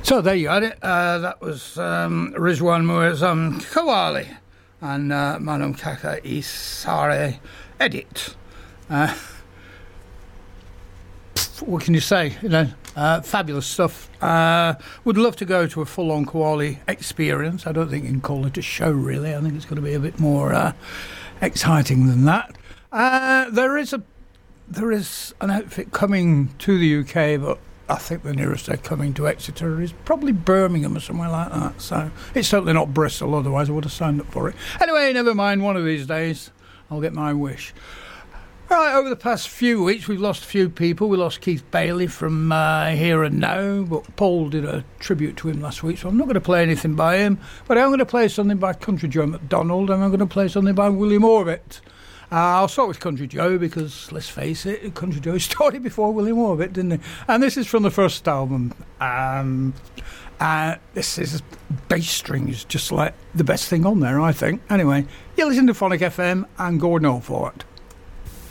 So there you had it. That was Rizwan Muir's Kawali and Manum Kaka Isare edit. What can you say? You know, fabulous stuff. Would love to go to a full-on Kawali experience. I don't think you can call it a show, really. I think it's going to be a bit more exciting than that. There is an outfit coming to the UK, but I think the nearest they're coming to Exeter is probably Birmingham or somewhere like that. So it's certainly not Bristol, otherwise I would have signed up for it. Anyway, never mind, one of these days I'll get my wish. Right, over the past few weeks we've lost a few people. We lost Keith Bailey from Here and Now, but Paul did a tribute to him last week, so I'm not going to play anything by him, but I'm going to play something by Country Joe McDonald, and I'm going to play something by William Orbit. I'll start with Country Joe because, let's face it, Country Joe started before William Orbit, didn't he? And this is from the first album. This is bass strings, just like the best thing on there, I think. Anyway, you listen to Phonic FM and Gordon Allport.